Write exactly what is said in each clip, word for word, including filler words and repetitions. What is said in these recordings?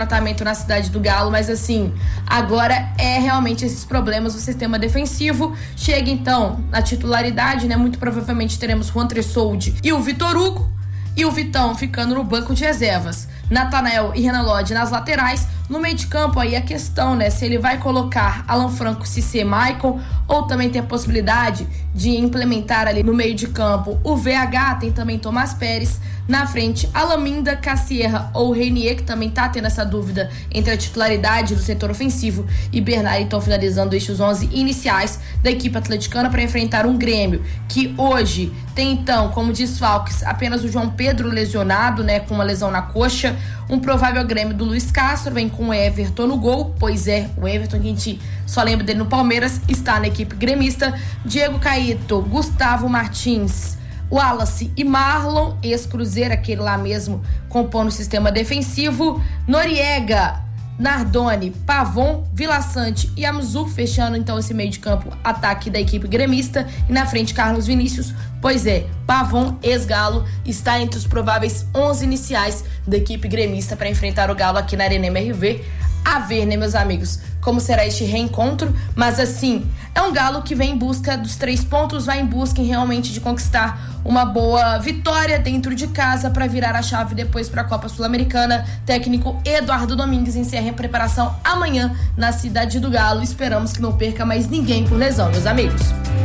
tratamento na cidade do Galo, mas assim, agora é realmente esses problemas do sistema defensivo. Chega então na titularidade, né? Muito provavelmente teremos Juan Tressoldi e o Vitor Hugo, e o Vitão ficando no banco de reservas. Natanael e Renan Lodge nas laterais. No meio de campo aí a questão, né? Se ele vai colocar Alan Franco, Cissé, Maicon, ou também tem a possibilidade de implementar ali no meio de campo o V H, tem também Tomás Pérez. Na frente, Alaminda, Cassierra ou Reinier, que também tá tendo essa dúvida entre a titularidade do setor ofensivo, e Bernard, então finalizando estes onze iniciais da equipe atleticana para enfrentar um Grêmio, que hoje tem então como desfalques apenas o João Pedro lesionado, né, com uma lesão na coxa. Um provável Grêmio do Luiz Castro, vem com o Everton no gol, pois é, o Everton, que a gente só lembra dele no Palmeiras, está na equipe gremista. Diego Caíto, Gustavo Martins, Wallace e Marlon, ex-Cruzeiro, aquele lá mesmo, compondo o sistema defensivo. Noriega, Nardoni, Pavon, Vila Sante e Amzu, fechando então esse meio de campo, ataque da equipe gremista. E na frente, Carlos Vinícius. Pois é, Pavon, ex-Galo, está entre os prováveis onze iniciais da equipe gremista para enfrentar o Galo aqui na Arena M R V. A ver, né, meus amigos, como será este reencontro. Mas assim, é um Galo que vem em busca dos três pontos, vai em busca em realmente de conquistar uma boa vitória dentro de casa para virar a chave depois para a Copa Sul-Americana. Técnico Eduardo Domingues encerra a preparação amanhã na cidade do Galo. Esperamos que não perca mais ninguém por lesão, meus amigos.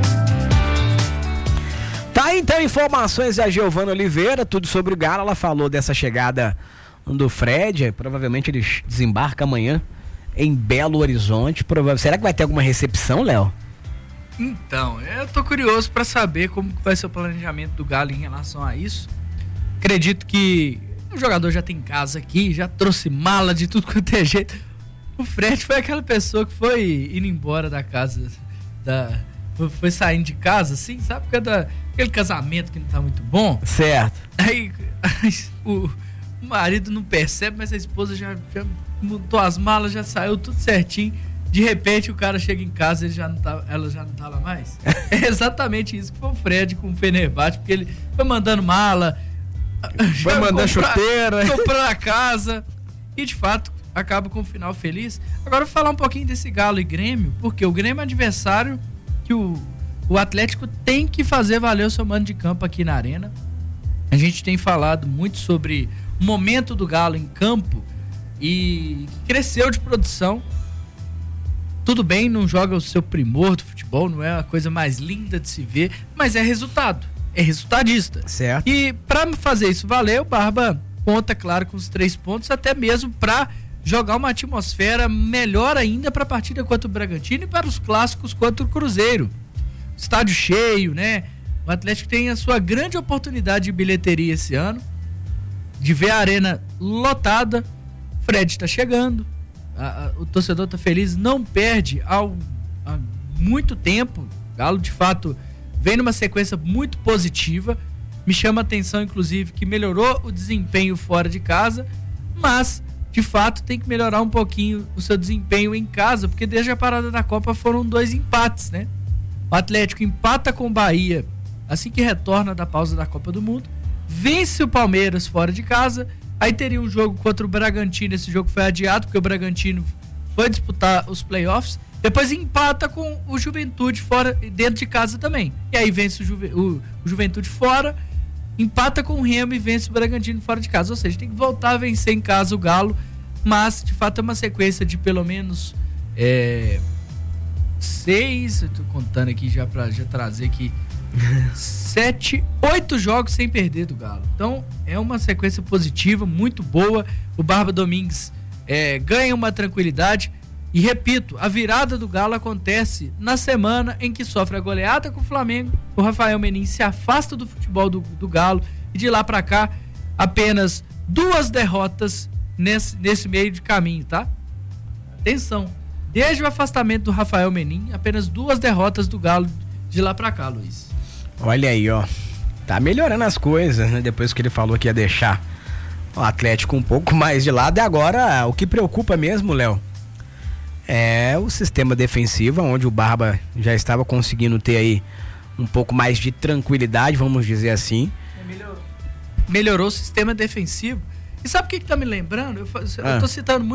Tá, então, informações da Giovana Oliveira, tudo sobre o Galo. Ela falou dessa chegada do Fred, provavelmente ele desembarca amanhã em Belo Horizonte. Provavelmente. Será que vai ter alguma recepção, Léo? Então, eu tô curioso para saber como vai ser o planejamento do Galo em relação a isso. Acredito que o jogador já tem casa aqui, já trouxe mala de tudo quanto é jeito. O Fred foi aquela pessoa que foi indo embora da casa, da, foi saindo de casa, assim, sabe? Porque da, aquele casamento que não tá muito bom. Certo. Aí, aí o, o marido não percebe, mas a esposa já, já montou as malas, já saiu tudo certinho. De repente o cara chega em casa e já não tá, ela já não tá lá mais. É exatamente isso que foi o Fred com o Fenerbahçe, porque ele foi mandando mala, foi mandando chuteira, comprando a casa, e de fato acaba com um final feliz. Agora eu vou falar um pouquinho desse Galo e Grêmio, porque o Grêmio é adversário que o, o Atlético tem que fazer valer o seu mando de campo aqui na Arena. A gente tem falado muito sobre o momento do Galo em campo e cresceu de produção. Tudo bem, não joga o seu primor do futebol, não é a coisa mais linda de se ver, mas é resultado, é resultadista. Certo. E para fazer isso valer, o Barba conta, claro, com os três pontos, até mesmo para jogar uma atmosfera melhor ainda para a partida contra o Bragantino e para os clássicos contra o Cruzeiro. Estádio cheio, né? O Atlético tem a sua grande oportunidade de bilheteria esse ano, de ver a arena lotada. Fred está chegando. A, a, o torcedor tá feliz, não perde ao, há muito tempo. O Galo de fato vem numa sequência muito positiva, me chama a atenção inclusive que melhorou o desempenho fora de casa, mas de fato tem que melhorar um pouquinho o seu desempenho em casa, porque desde a parada da Copa foram dois empates, né? O Atlético empata com o Bahia assim que retorna da pausa da Copa do Mundo, vence o Palmeiras fora de casa. Aí teria um jogo contra o Bragantino, esse jogo foi adiado porque o Bragantino foi disputar os playoffs, depois empata com o Juventude fora, dentro de casa também, e aí vence o, Juve, o, o Juventude fora, empata com o Remo e vence o Bragantino fora de casa, ou seja, tem que voltar a vencer em casa o Galo, mas de fato é uma sequência de pelo menos é, seis, eu tô contando aqui já para já trazer aqui sete, oito jogos sem perder do Galo. Então é uma sequência positiva, muito boa. O Barba Domingues é, ganha uma tranquilidade. E repito, a virada do Galo acontece na semana em que sofre a goleada com o Flamengo. O Rafael Menin se afasta do futebol do, do Galo e de lá pra cá apenas duas derrotas nesse, nesse meio de caminho, tá? Atenção, desde o afastamento do Rafael Menin, apenas duas derrotas do Galo de lá pra cá, Luiz. Olha aí, ó, tá melhorando as coisas, né? Depois que ele falou que ia deixar o Atlético um pouco mais de lado. E agora, o que preocupa mesmo, Léo, é o sistema defensivo, onde o Barba já estava conseguindo ter aí um pouco mais de tranquilidade, vamos dizer assim. Melhorou, melhorou o sistema defensivo. E sabe o que, que tá me lembrando? Eu, eu Ah. tô citando muito